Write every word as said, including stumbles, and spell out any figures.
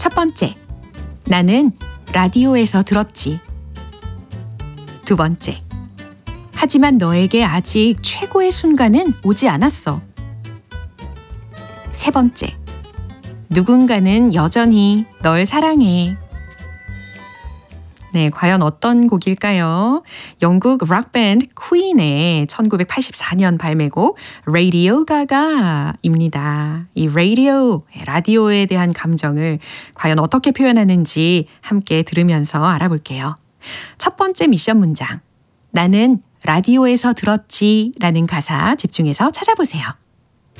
첫 번째, 나는 라디오에서 들었지. 두 번째, 하지만 너에게 아직 최고의 순간은 오지 않았어. 세 번째, 누군가는 여전히 널 사랑해. 네, 과연 어떤 곡일까요? 영국 록밴드 퀸의 천구백팔십사 년 발매곡 Radio Gaga입니다. 이 라디오, 라디오에 대한 감정을 과연 어떻게 표현하는지 함께 들으면서 알아볼게요. 첫 번째 미션 문장, 나는 라디오에서 들었지 라는 가사 집중해서 찾아보세요.